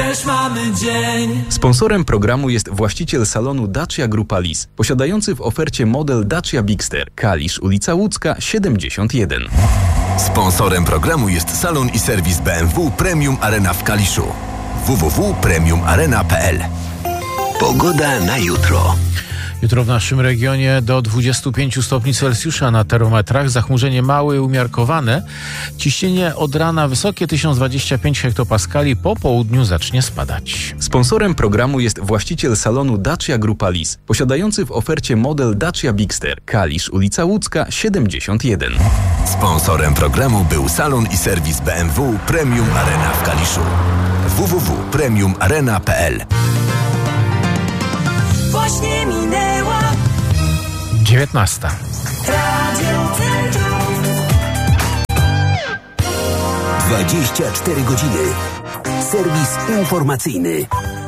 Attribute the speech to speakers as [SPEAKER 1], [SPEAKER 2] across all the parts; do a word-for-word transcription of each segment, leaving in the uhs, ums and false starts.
[SPEAKER 1] też mamy dzień.
[SPEAKER 2] Sponsorem programu jest właściciel salonu Dacia Grupa Lis, posiadający w ofercie model Dacia Bigster, Kalisz, ulica Łódzka siedemdziesiąt jeden.
[SPEAKER 3] Sponsorem programu jest salon i serwis B M W Premium Arena w Kaliszu. w w w kropka premium arena kropka p l. Pogoda na jutro.
[SPEAKER 4] Jutro w naszym regionie do dwudziestu pięciu stopni Celsjusza na termometrach, zachmurzenie małe i umiarkowane, ciśnienie od rana wysokie tysiąc dwadzieścia pięć hektopaskali, po południu zacznie spadać.
[SPEAKER 2] Sponsorem programu jest właściciel salonu Dacia Grupa Lis, posiadający w ofercie model Dacia Bigster, Kalisz, ulica Łódzka siedemdziesiąt jeden.
[SPEAKER 3] Sponsorem programu był salon i serwis B M W Premium Arena w Kaliszu. w w w kropka premium arena kropka p l.
[SPEAKER 1] Właśnie minęła
[SPEAKER 4] dziewiętnasta.
[SPEAKER 1] Radio Centrum.
[SPEAKER 5] dwadzieścia cztery godziny. Serwis informacyjny.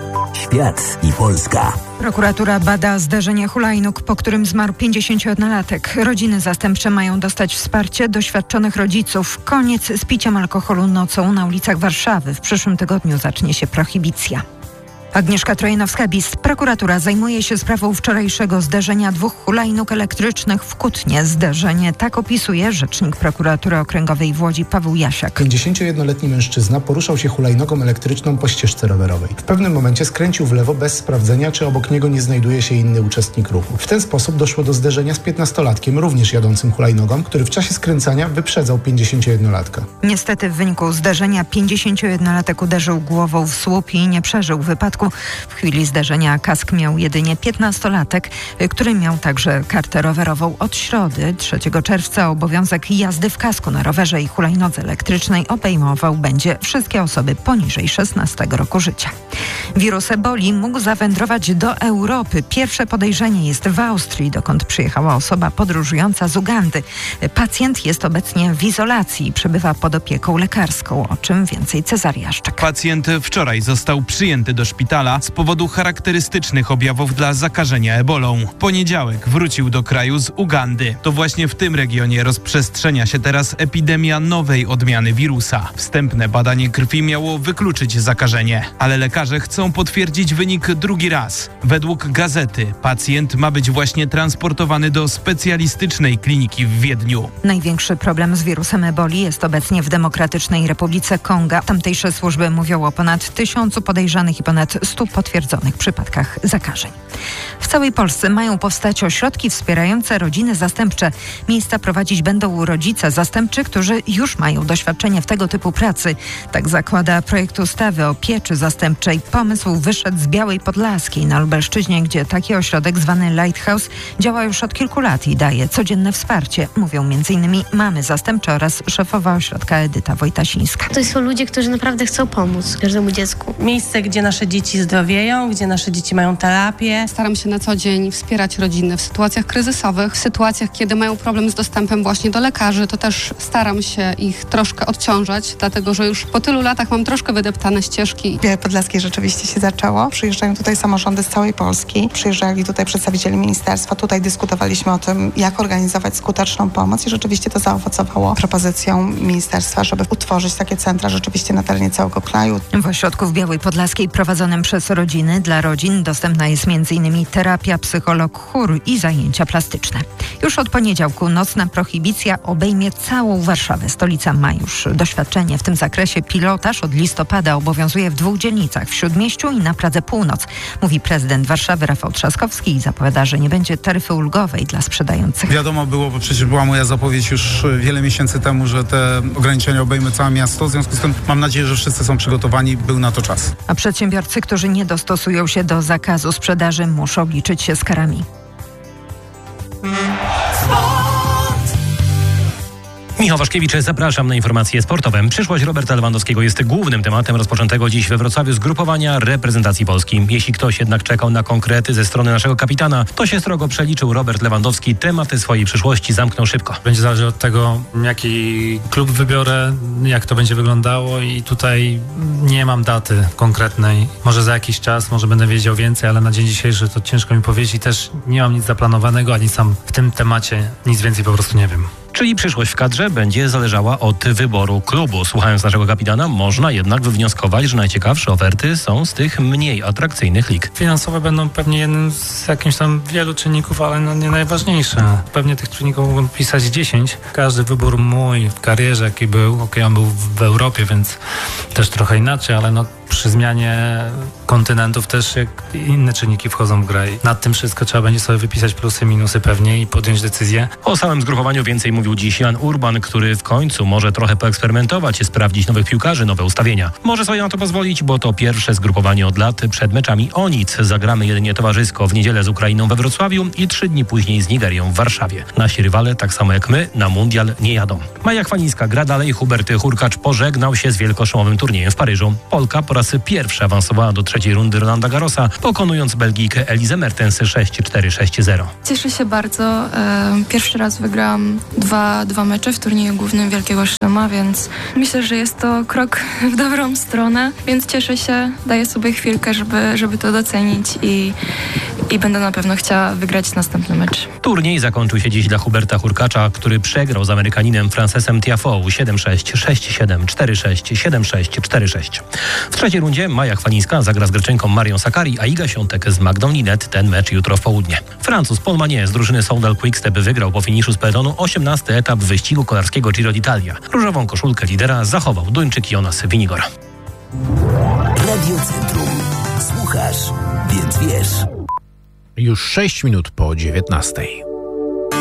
[SPEAKER 5] Świat i Polska.
[SPEAKER 6] Prokuratura bada zdarzenie hulajnóg, po którym zmarł pięćdziesięciojednolatek. Rodziny zastępcze mają dostać wsparcie doświadczonych rodziców. Koniec z piciem alkoholu nocą na ulicach Warszawy. W przyszłym tygodniu zacznie się prohibicja. Agnieszka Trojanowska-Bis. Prokuratura zajmuje się sprawą wczorajszego zderzenia dwóch hulajnóg elektrycznych w Kutnie. Zderzenie tak opisuje rzecznik prokuratury okręgowej w Łodzi Paweł Jasiak.
[SPEAKER 7] pięćdziesięciojednoletni mężczyzna poruszał się hulajnogą elektryczną po ścieżce rowerowej. W pewnym momencie skręcił w lewo bez sprawdzenia, czy obok niego nie znajduje się inny uczestnik ruchu. W ten sposób doszło do zderzenia z piętnastolatkiem, również jadącym hulajnogą, który w czasie skręcania wyprzedzał pięćdziesięciojednolatka.
[SPEAKER 6] Niestety w wyniku zderzenia pięćdziesięciojednolatek uderzył głową w słup i nie przeżył wypadku. W chwili zdarzenia kask miał jedynie piętnastolatek, który miał także kartę rowerową. Od środy trzeciego czerwca obowiązek jazdy w kasku na rowerze i hulajnodze elektrycznej obejmował będzie wszystkie osoby poniżej szesnastego roku życia. Wirus eboli mógł zawędrować do Europy. Pierwsze podejrzenie jest w Austrii, dokąd przyjechała osoba podróżująca z Ugandy. Pacjent jest obecnie w izolacji i przebywa pod opieką lekarską. O czym więcej Cezary Jaszczak.
[SPEAKER 8] Pacjent wczoraj został przyjęty do szpitala z powodu charakterystycznych objawów dla zakażenia ebolą. W poniedziałek wrócił do kraju z Ugandy. To właśnie w tym regionie rozprzestrzenia się teraz epidemia nowej odmiany wirusa. Wstępne badanie krwi miało wykluczyć zakażenie, ale lekarze chcą potwierdzić wynik drugi raz. Według gazety pacjent ma być właśnie transportowany do specjalistycznej kliniki w Wiedniu.
[SPEAKER 6] Największy problem z wirusem eboli jest obecnie w Demokratycznej Republice Konga. Tamtejsze służby mówią o ponad tysiącu podejrzanych i ponad stu potwierdzonych przypadkach zakażeń. W całej Polsce mają powstać ośrodki wspierające rodziny zastępcze. Miejsca prowadzić będą rodzice zastępczy, którzy już mają doświadczenie w tego typu pracy. Tak zakłada projekt ustawy o pieczy zastępczej. Pomysł wyszedł z Białej Podlaskiej na Lubelszczyźnie, gdzie taki ośrodek zwany Lighthouse działa już od kilku lat i daje codzienne wsparcie. Mówią m.in. mamy zastępcze oraz szefowa ośrodka Edyta Wojtasińska.
[SPEAKER 9] To są ludzie, którzy naprawdę chcą pomóc każdemu dziecku.
[SPEAKER 10] Miejsce, gdzie nasze dzieci zdrowieją, gdzie nasze dzieci mają terapię.
[SPEAKER 11] Staram się na co dzień wspierać rodziny w sytuacjach kryzysowych, w sytuacjach, kiedy mają problem z dostępem właśnie do lekarzy, to też staram się ich troszkę odciążać, dlatego że już po tylu latach mam troszkę wydeptane ścieżki.
[SPEAKER 12] W Białej Podlaskiej rzeczywiście się zaczęło. Przyjeżdżają tutaj samorządy z całej Polski, przyjeżdżali tutaj przedstawiciele ministerstwa, tutaj dyskutowaliśmy o tym, jak organizować skuteczną pomoc i rzeczywiście to zaowocowało propozycją ministerstwa, żeby utworzyć takie centra rzeczywiście na terenie całego kraju.
[SPEAKER 6] W ośrodku w Białej Podlaskiej prowadzonym przez rodziny dla rodzin dostępna jest m.in. terapia, psycholog, chór i zajęcia plastyczne. Już od poniedziałku nocna prohibicja obejmie całą Warszawę. Stolica ma już doświadczenie w tym zakresie. Pilotaż od listopada obowiązuje w dwóch dzielnicach, w Śródmieściu i na Pradze Północ. Mówi prezydent Warszawy Rafał Trzaskowski i zapowiada, że nie będzie taryfy ulgowej dla sprzedających.
[SPEAKER 13] Wiadomo było, bo przecież była moja zapowiedź już wiele miesięcy temu, że te ograniczenia obejmą całe miasto. W związku z tym mam nadzieję, że wszyscy są przygotowani, był na to czas.
[SPEAKER 6] A przedsiębiorcy, którzy nie dostosują się do zakazu sprzedaży, muszą liczyć się z karami.
[SPEAKER 14] Michał Waszkiewicz, zapraszam na informacje sportowe. Przyszłość Roberta Lewandowskiego jest głównym tematem rozpoczętego dziś we Wrocławiu zgrupowania reprezentacji Polski. Jeśli ktoś jednak czekał na konkrety ze strony naszego kapitana, to się srogo przeliczył. Robert Lewandowski tematy swojej przyszłości zamknął szybko.
[SPEAKER 15] Będzie zależeć od tego, jaki klub wybiorę, jak to będzie wyglądało i tutaj nie mam daty konkretnej. Może za jakiś czas, może będę wiedział więcej, ale na dzień dzisiejszy to ciężko mi powiedzieć i też nie mam nic zaplanowanego, ani sam w tym temacie nic więcej po prostu nie wiem.
[SPEAKER 14] Czyli przyszłość w kadrze będzie zależała od wyboru klubu. Słuchając naszego kapitana, można jednak wywnioskować, że najciekawsze oferty są z tych mniej atrakcyjnych lig.
[SPEAKER 15] Finansowe będą pewnie jednym z jakimś tam wielu czynników, ale no nie najważniejsze. Pewnie tych czynników mógłbym pisać dziesięć. Każdy wybór mój w karierze, jaki był, okej, okay, on był w Europie, więc też trochę inaczej, ale no przy zmianie kontynentów też jak inne czynniki wchodzą w grę. I nad tym wszystko trzeba będzie sobie wypisać plusy, minusy pewnie i podjąć decyzję.
[SPEAKER 14] O samym zgrupowaniu więcej mówił dziś Jan Urban, który w końcu może trochę poeksperymentować i sprawdzić nowych piłkarzy, nowe ustawienia. Może sobie na to pozwolić, bo to pierwsze zgrupowanie od lat przed meczami o nic. Zagramy jedynie towarzysko w niedzielę z Ukrainą we Wrocławiu i trzy dni później z Nigerią w Warszawie. Nasi rywale, tak samo jak my, na mundial nie jadą. Maja Chwalińska gra dalej. Hubert Hurkacz pożegnał się z wielkoszumowym turniejem w Paryżu. Polka po raz pierwszy awansowała do trzeciej rundy Rolanda Garrosa, pokonując Belgijkę Elizę Mertens sześć cztery sześć zero.
[SPEAKER 16] Cieszę się bardzo. Pierwszy raz wygrałam dwa, dwa mecze w turnieju głównym Wielkiego Szlema, więc myślę, że jest to krok w dobrą stronę, więc cieszę się, daję sobie chwilkę, żeby, żeby to docenić i, i będę na pewno chciała wygrać następny mecz.
[SPEAKER 14] Turniej zakończył się dziś dla Huberta Hurkacza, który przegrał z Amerykaninem Francesem Tiafoe siedem sześć, sześć siedem, cztery sześć, siedem sześć, cztery sześć. W trzeciej rundzie Maja Chwalińska zagra z Greczynką Marią Sakkari, a Iga Świątek z Magdą Linette. Ten mecz jutro w południe. Francuz Paul Magnier z drużyny Soudal Quickstep wygrał po finiszu z peletonu osiemnasty etap wyścigu kolarskiego Giro d'Italia. Różową koszulkę lidera zachował Duńczyk Jonas Vingegaard.
[SPEAKER 5] Radio Centrum. Słuchasz, więc wiesz.
[SPEAKER 4] Już sześć minut po dziewiętnastej.